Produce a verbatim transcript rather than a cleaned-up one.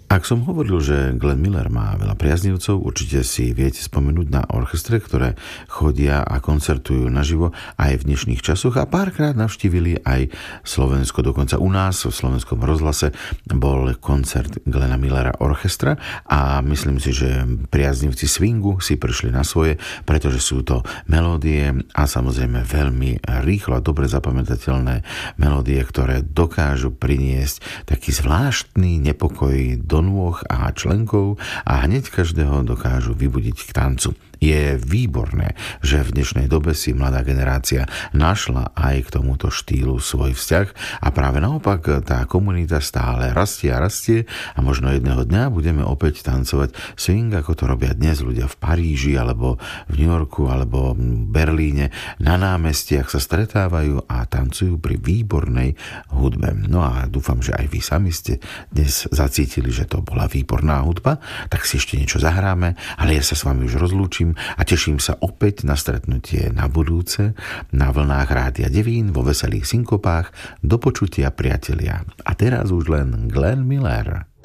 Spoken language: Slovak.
Ak som hovoril, že Glenn Miller má veľa priaznivcov, určite si viete spomenúť na orchestre, ktoré chodia a koncertujú naživo aj v dnešných časoch a párkrát navštívili aj Slovensko. Dokonca u nás v Slovenskom rozhlase bol koncert Glenna Millera orchestra a myslím si, že priaznivci swingu si prišli na svoje, pretože sú to melódie a samozrejme veľmi rýchlo a dobre zapamätateľné melódie, ktoré dokážu priniesť taký zvláštny nepokoj do nôh a členkov a hneď každého dokážu vybudiť k tancu. Je výborné, že v dnešnej dobe si mladá generácia našla aj k tomuto štýlu svoj vzťah a práve naopak tá komunita stále rastie a rastie a možno jedného dňa budeme opäť tancovať swing, ako to robia dnes ľudia v Paríži alebo v New Yorku alebo v Berlíne. Na námestiach sa stretávajú a tancujú pri výbornej hudbe. No a dúfam, že aj vy sami ste dnes zacítili, že to bola výborná hudba, tak si ešte niečo zahráme, ale ja sa s vami už rozlúčim a teším sa opäť na stretnutie na budúce na vlnách Rádia Devín vo veselých synkopách. Do počutia, priatelia. A teraz už len Glenn Miller.